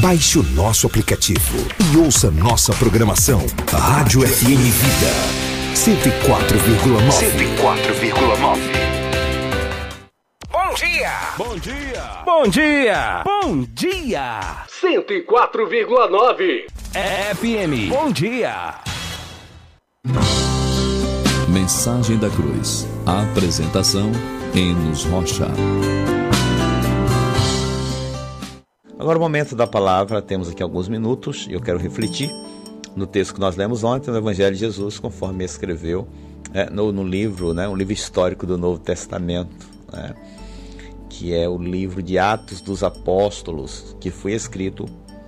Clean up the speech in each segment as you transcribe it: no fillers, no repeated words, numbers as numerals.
Baixe o nosso aplicativo e ouça nossa programação. Rádio FM Vida 104,9. 104,9. Bom dia! Bom dia! Bom dia! Bom dia! 104,9 FM. Bom dia! Mensagem da Cruz. Apresentação: Enos Rocha. Agora o momento da palavra, temos aqui alguns minutos e eu quero refletir no texto que nós lemos ontem, no Evangelho de Jesus, conforme escreveu no livro, um livro histórico do Novo Testamento, que é o livro de Atos dos Apóstolos, que foi escrito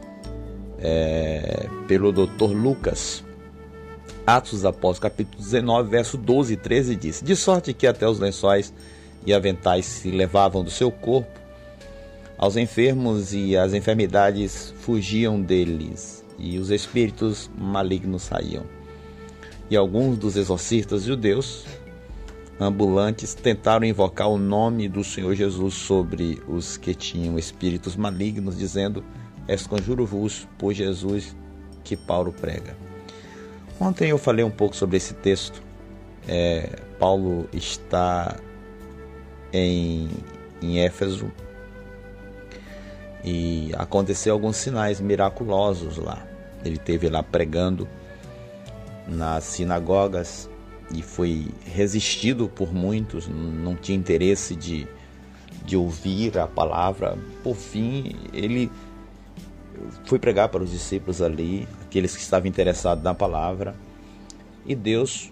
pelo Dr. Lucas. Atos dos Apóstolos, capítulo 19, verso 12 e 13 diz: de sorte que até os lençóis e aventais se levavam do seu corpo, aos enfermos, e as enfermidades fugiam deles, e os espíritos malignos saíam. E alguns dos exorcistas judeus ambulantes tentaram invocar o nome do Senhor Jesus sobre os que tinham espíritos malignos, dizendo: esconjuro-vos por Jesus que Paulo prega. Ontem eu falei um pouco sobre esse texto. Paulo está em Éfeso e aconteceu alguns sinais miraculosos lá. Ele esteve lá pregando nas sinagogas e foi resistido por muitos, não tinha interesse de ouvir a palavra. Por fim, ele foi pregar para os discípulos ali, aqueles que estavam interessados na palavra, e Deus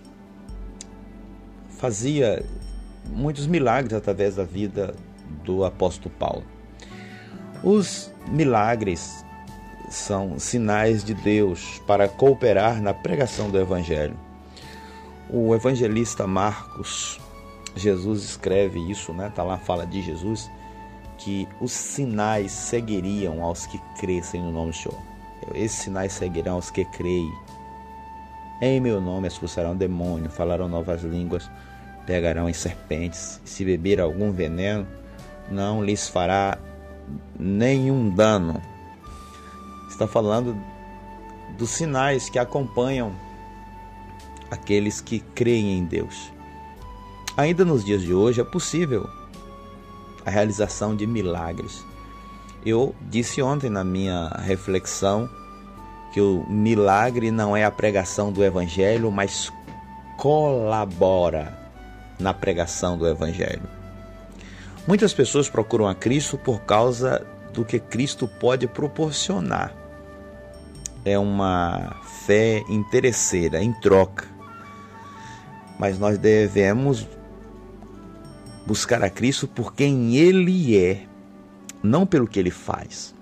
fazia muitos milagres através da vida do apóstolo Paulo. Os milagres são sinais de Deus para cooperar na pregação do Evangelho. O evangelista Marcos, Jesus escreve isso, tá lá, fala de Jesus, que os sinais seguiriam aos que crescem no nome do Senhor. Esses sinais seguirão aos que creem. Em meu nome expulsarão demônio, falarão novas línguas, pegarão em serpentes, se beber algum veneno, não lhes fará nenhum dano. Está falando dos sinais que acompanham aqueles que creem em Deus. Ainda nos dias de hoje é possível a realização de milagres. Eu disse ontem na minha reflexão que o milagre não é a pregação do Evangelho, mas colabora na pregação do Evangelho. Muitas pessoas procuram a Cristo por causa do que Cristo pode proporcionar. É uma fé interesseira, em troca. Mas nós devemos buscar a Cristo por quem Ele é, não pelo que Ele faz.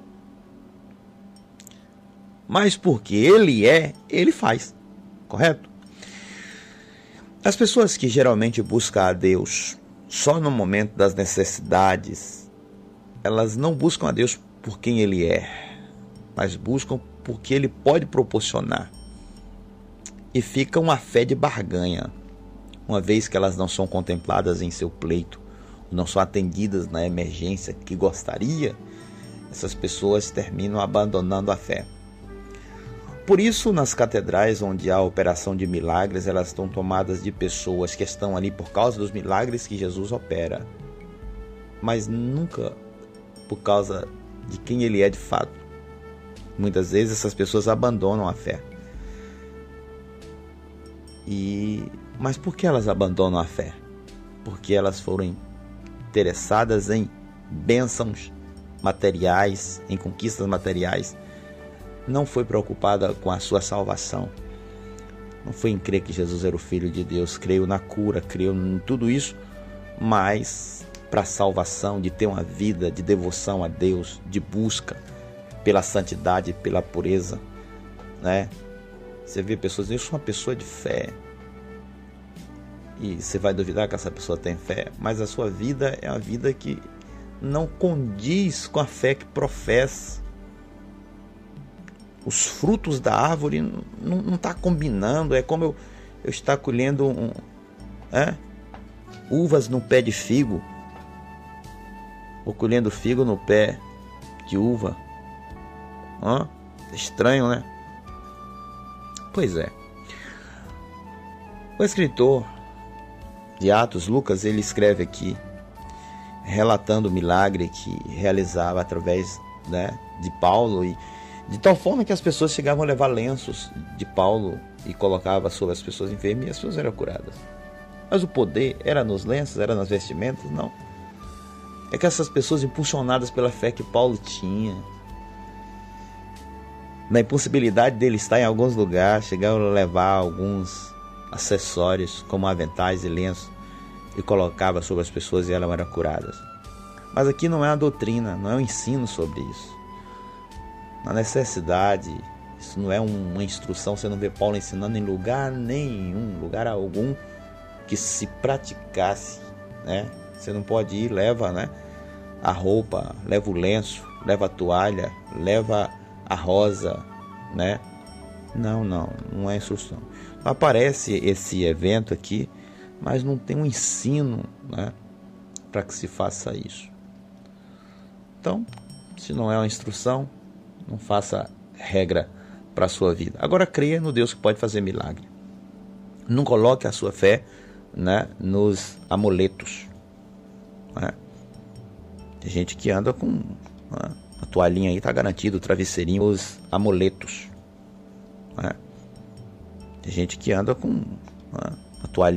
Mas porque Ele é, Ele faz. Correto? As pessoas que geralmente buscam a Deus só no momento das necessidades, elas não buscam a Deus por quem Ele é, mas buscam porque Ele pode proporcionar. E fica uma fé de barganha, uma vez que elas não são contempladas em seu pleito, não são atendidas na emergência que gostaria, essas pessoas terminam abandonando a fé. Por isso, nas catedrais onde há operação de milagres, elas estão tomadas de pessoas que estão ali por causa dos milagres que Jesus opera, mas nunca por causa de quem Ele é de fato. Muitas vezes essas pessoas abandonam a fé. Mas por que elas abandonam a fé? Porque elas foram interessadas em bênçãos materiais, em conquistas materiais. Não foi preocupada com a sua salvação. Não foi em crer que Jesus era o Filho de Deus. Creio na cura, creio em tudo isso, mas para a salvação, de ter uma vida de devoção a Deus, de busca pela santidade, pela pureza, Você vê pessoas dizendo: eu sou uma pessoa de fé. E você vai duvidar que essa pessoa tem fé, mas a sua vida é uma vida que não condiz com a fé que professa. Os frutos da árvore não está combinando. É como eu estar colhendo uvas no pé de figo, ou colhendo figo no pé de uva. Estranho, né? Pois é. O escritor de Atos, Lucas, ele escreve aqui, relatando o milagre que realizava através, né, de Paulo, e de tal forma que as pessoas chegavam a levar lenços de Paulo e colocavam sobre as pessoas enfermas e as pessoas eram curadas. Mas o poder era nos lenços, era nas vestimentas? Não. É que essas pessoas, impulsionadas pela fé que Paulo tinha, na impossibilidade dele estar em alguns lugares, chegaram a levar alguns acessórios como aventais e lenços e colocava sobre as pessoas e elas eram curadas. Mas aqui não é a doutrina, não é um ensino sobre isso. Na necessidade, isso não é uma instrução. Você não vê Paulo ensinando em lugar nenhum, lugar algum que se praticasse, né? Você não pode ir, leva, né, a roupa, leva o lenço, leva a toalha, leva a rosa, né? Não é instrução. Aparece esse evento aqui, mas não tem um ensino, né, para que se faça isso. Então, se não é uma instrução, não faça regra para a sua vida. Agora, creia no Deus que pode fazer milagre. Não coloque a sua fé, né, nos amuletos, né? Tem gente que anda com, né, a toalhinha aí, está garantido, o travesseirinho, os amuletos, né? Tem gente que anda com, né, a toalhinha.